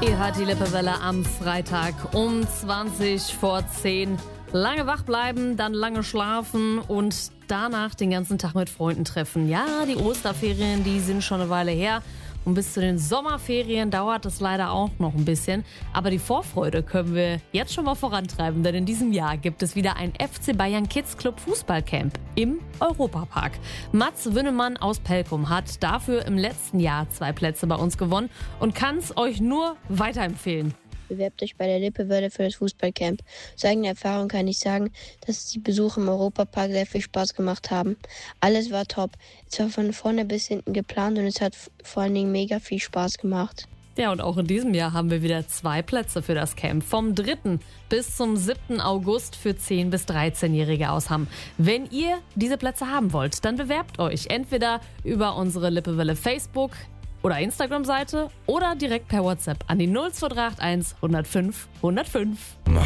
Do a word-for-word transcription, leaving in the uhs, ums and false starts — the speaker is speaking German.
Ihr hört die Lippewelle am Freitag um zwanzig vor zehn. Lange wach bleiben, dann lange schlafen und danach den ganzen Tag mit Freunden treffen. Ja, die Osterferien, die sind schon eine Weile her. Und bis zu den Sommerferien dauert es leider auch noch ein bisschen. Aber die Vorfreude können wir jetzt schon mal vorantreiben, denn in diesem Jahr gibt es wieder ein F C Bayern Kids Club Fußballcamp im Europapark. Mats Wünnemann aus Pelkum hat dafür im letzten Jahr zwei Plätze bei uns gewonnen und kann es euch nur weiterempfehlen. Bewerbt euch bei der Lippewelle für das Fußballcamp. Aus eigener Erfahrung kann ich sagen, dass die Besuche im Europapark sehr viel Spaß gemacht haben. Alles war top. Es war von vorne bis hinten geplant und es hat vor allen Dingen mega viel Spaß gemacht. Ja, und auch in diesem Jahr haben wir wieder zwei Plätze für das Camp. Vom dritten bis zum siebten August für zehn- bis dreizehnjährige aus Hamm. Wenn ihr diese Plätze haben wollt, dann bewerbt euch entweder über unsere Lippewelle Facebook- oder Instagram-Seite oder direkt per WhatsApp an die null zwei drei acht eins hundertfünf hundertfünf.